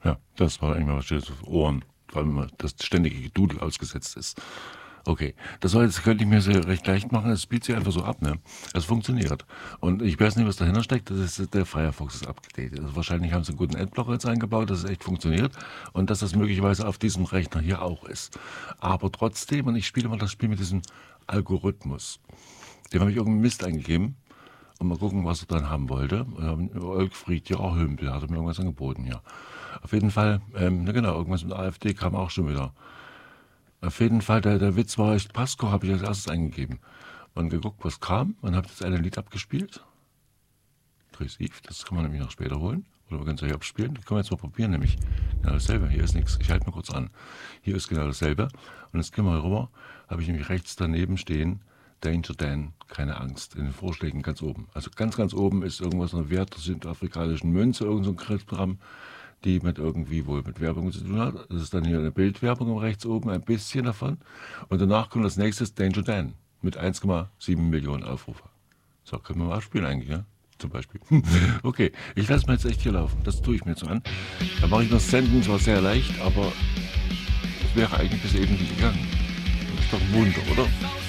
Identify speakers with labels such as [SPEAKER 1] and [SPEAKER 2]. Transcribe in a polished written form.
[SPEAKER 1] Ja, das war irgendwann was Schönes auf Ohren, vor allem, wenn das ständige Gedudel ausgesetzt ist. Okay, das soll jetzt könnte ich mir so recht leicht machen, es spielt sich einfach so ab, ne? Es funktioniert. Und ich weiß nicht, was dahinter steckt, das ist der Firefox ist abgedatet. Also wahrscheinlich haben sie einen guten Adblocker jetzt eingebaut, dass es echt funktioniert und dass das möglicherweise auf diesem Rechner hier auch ist. Aber trotzdem, und ich spiele mal das Spiel mit diesem Algorithmus. Dem habe ich irgendeinen Mist eingegeben und mal gucken, was er dann haben wollte. Olgfried Hümpel hat er mir irgendwas angeboten, ja. Auf jeden Fall, na genau, irgendwas mit AfD kam auch schon wieder. Auf jeden Fall, der Witz war, Pasco habe ich als erstes eingegeben und geguckt, was kam und habe das eine Lied abgespielt. Tresiv, das kann man nämlich noch später holen. Oder wir können es euch abspielen. Das können wir jetzt mal probieren, nämlich genau dasselbe. Hier ist nichts. Ich halte mal kurz an. Hier ist genau dasselbe. Und jetzt gehen wir rüber. Habe ich nämlich rechts daneben stehen, Danger Dan, keine Angst, in den Vorschlägen ganz oben. Also ganz, ganz oben ist irgendwas eine Wert der südafrikanischen Münze, irgend so ein Kreditprogramm, die mit irgendwie wohl mit Werbung zu tun hat. Das ist dann hier eine Bildwerbung rechts oben, ein bisschen davon. Und danach kommt das nächste Danger Dan mit 1,7 Millionen Aufrufe. So, können wir mal abspielen eigentlich, ja? Zum Beispiel. Okay, ich lasse mal jetzt echt hier laufen. Das tue ich mir jetzt an. Da mache ich noch Senden, zwar sehr leicht, aber es wäre eigentlich bis eben nicht gegangen. Das ist doch ein Wunder, oder?